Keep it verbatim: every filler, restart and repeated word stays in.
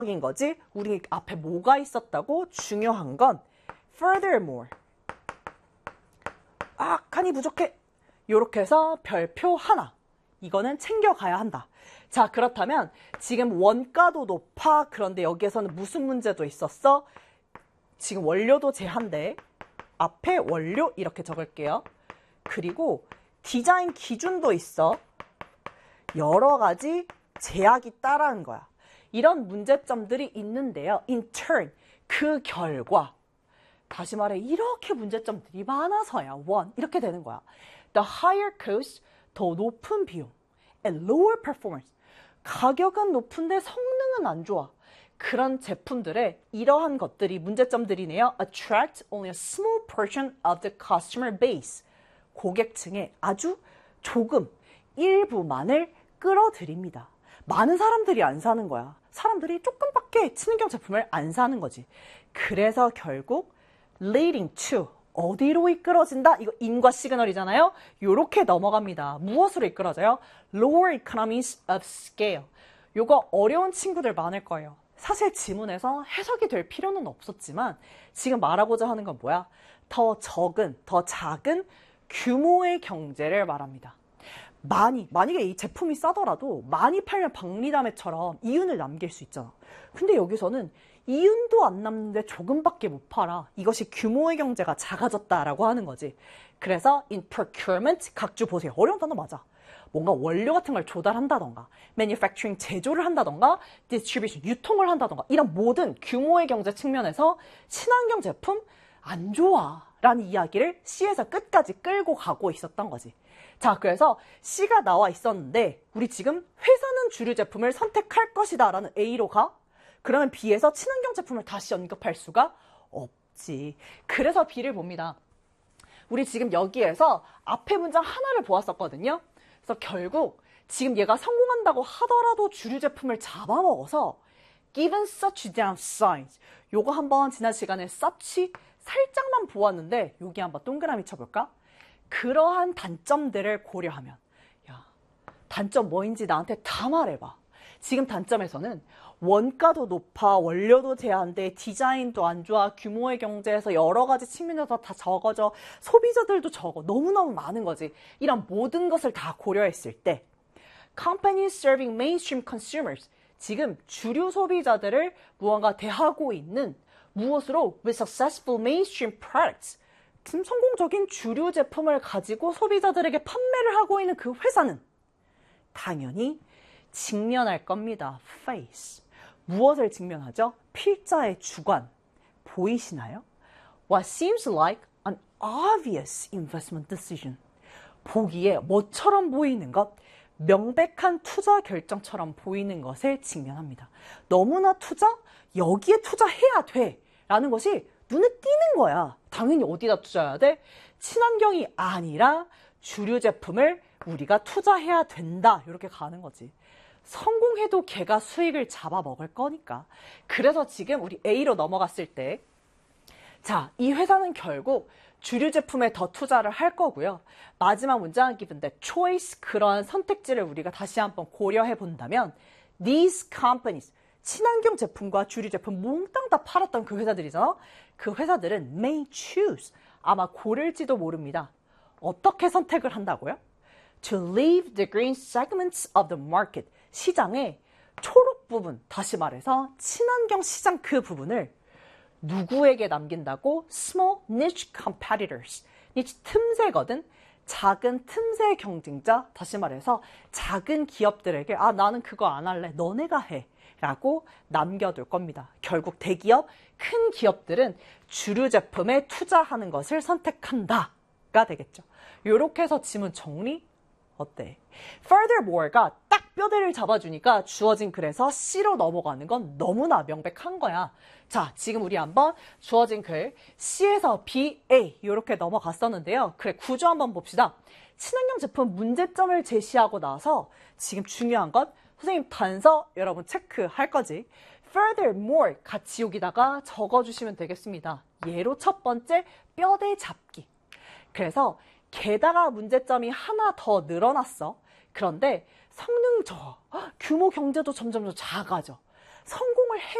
인 거지. 우리 앞에 뭐가 있었다고? 중요한 건 furthermore. 아, 칸이 부족해. 요렇게 해서 별표 하나. 이거는 챙겨가야 한다. 자, 그렇다면 지금 원가도 높아. 그런데 여기에서는 무슨 문제도 있었어? 지금 원료도 제한돼. 앞에 원료 이렇게 적을게요. 그리고 디자인 기준도 있어. 여러 가지 제약이 따라한 거야. 이런 문제점들이 있는데요. In turn, 그 결과. 다시 말해, 이렇게 문제점들이 많아서야. One, 이렇게 되는 거야. The higher cost, 더 높은 비용. And lower performance. 가격은 높은데 성능은 안 좋아. 그런 제품들의 이러한 것들이 문제점들이네요. Attract only a small portion of the customer base. 고객층의 아주 조금, 일부만을 끌어들입니다. 많은 사람들이 안 사는 거야. 사람들이 조금밖에 친환경 제품을 안 사는 거지. 그래서 결국 leading to 어디로 이끌어진다? 이거 인과 시그널이잖아요. 요렇게 넘어갑니다. 무엇으로 이끌어져요? Lower economies of scale. 요거 어려운 친구들 많을 거예요. 사실 지문에서 해석이 될 필요는 없었지만 지금 말하고자 하는 건 뭐야? 더 적은, 더 작은 규모의 경제를 말합니다. 많이, 만약에 이 제품이 싸더라도 많이 팔면 박리담회처럼 이윤을 남길 수 있잖아. 근데 여기서는 이윤도 안 남는데 조금밖에 못 팔아. 이것이 규모의 경제가 작아졌다라고 하는 거지. 그래서 in procurement, 각주 보세요. 어려운 단어 맞아. 뭔가 원료 같은 걸 조달한다던가, manufacturing 제조를 한다던가, distribution 유통을 한다던가, 이런 모든 규모의 경제 측면에서 친환경 제품 안 좋아 라는 이야기를 C에서 끝까지 끌고 가고 있었던 거지. 자, 그래서 C가 나와 있었는데 우리 지금 회사는 주류 제품을 선택할 것이다 라는 A로 가? 그러면 B에서 친환경 제품을 다시 언급할 수가 없지. 그래서 B를 봅니다. 우리 지금 여기에서 앞에 문장 하나를 보았었거든요. 그래서 결국 지금 얘가 성공한다고 하더라도 주류 제품을 잡아먹어서 given such downsides. 요거 한번 지난 시간에 such 살짝만 보았는데 여기 한번 동그라미 쳐볼까? 그러한 단점들을 고려하면 야, 단점 뭐인지 나한테 다 말해봐. 지금 단점에서는 원가도 높아, 원료도 제한돼, 디자인도 안 좋아, 규모의 경제에서 여러 가지 측면에서 다 적어져, 소비자들도 적어, 너무너무 많은 거지. 이런 모든 것을 다 고려했을 때 Companies serving mainstream consumers, 지금 주류 소비자들을 무언가 대하고 있는 무엇으로? With successful mainstream products, 지금 성공적인 주류 제품을 가지고 소비자들에게 판매를 하고 있는 그 회사는 당연히 직면할 겁니다. Face. 무엇을 직면하죠? 필자의 주관. 보이시나요? What seems like an obvious investment decision. 보기에 뭐처럼 보이는 것? 명백한 투자 결정처럼 보이는 것에 직면합니다. 너무나 투자? 여기에 투자해야 돼. 라는 것이 눈에 띄는 거야. 당연히 어디다 투자해야 돼? 친환경이 아니라 주류 제품을 우리가 투자해야 된다. 이렇게 가는 거지. 성공해도 걔가 수익을 잡아먹을 거니까. 그래서 지금 우리 A로 넘어갔을 때 자, 이 회사는 결국 주류 제품에 더 투자를 할 거고요. 마지막 문장 given the choice, 그런 선택지를 우리가 다시 한번 고려해 본다면 these companies, 친환경 제품과 주류 제품 몽땅 다 팔았던 그 회사들이잖아. 그 회사들은 may choose, 아마 고를지도 모릅니다. 어떻게 선택을 한다고요? To leave the green segments of the market, 시장의 초록 부분, 다시 말해서 친환경 시장 그 부분을 누구에게 남긴다고? Small niche competitors. niche 틈새거든. 작은 틈새 경쟁자, 다시 말해서 작은 기업들에게 아 나는 그거 안 할래, 너네가 해 라고 남겨둘 겁니다. 결국 대기업, 큰 기업들은 주류 제품에 투자하는 것을 선택한다가 되겠죠. 이렇게 해서 지문 정리 어때? Furthermore가 딱 뼈대를 잡아주니까 주어진 글에서 C로 넘어가는 건 너무나 명백한 거야. 자, 지금 우리 한번 주어진 글 C에서 B, A 이렇게 넘어갔었는데요. 그래, 구조 한번 봅시다. 친환경 제품 문제점을 제시하고 나서 지금 중요한 건 선생님 단서 여러분 체크할 거지. Furthermore 같이 여기다가 적어주시면 되겠습니다. 예로 첫 번째 뼈대 잡기. 그래서 게다가 문제점이 하나 더 늘어났어. 그런데 성능 저하, 규모 경제도 점점 더 작아져. 성공을 해